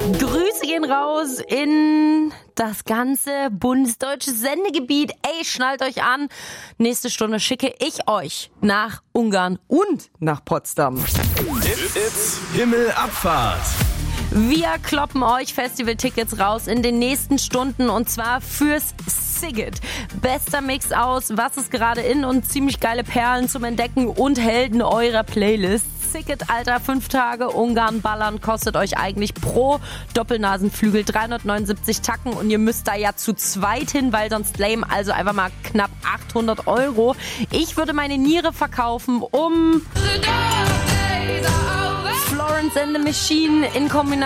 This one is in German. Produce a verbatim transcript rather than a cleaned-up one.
Grüße gehen raus in das ganze bundesdeutsche Sendegebiet. Ey, schnallt euch an. Nächste Stunde schicke ich euch nach Ungarn und nach Potsdam. It's, it's Himmelabfahrt. Wir kloppen euch Festivaltickets raus in den nächsten Stunden und zwar fürs Siget. Bester Mix aus, was ist gerade in und ziemlich geile Perlen zum Entdecken und Helden eurer Playlist. Siget, Alter, fünf Tage Ungarn ballern, kostet euch eigentlich pro Doppelnasenflügel dreihundertneunundsiebzig Tacken und ihr müsst da ja zu zweit hin, weil sonst lame, also einfach mal knapp achthundert Euro. Ich würde meine Niere verkaufen, um Florence and the Machine in Kombination